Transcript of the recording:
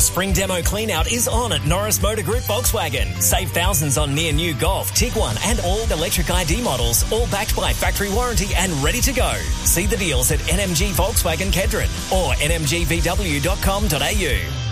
The spring demo clean-out is on at Norris Motor Group Volkswagen. Save thousands on near-new Golf, Tiguan and all electric ID models, all backed by factory warranty and ready to go. See the deals at NMG Volkswagen Kedron or nmgvw.com.au.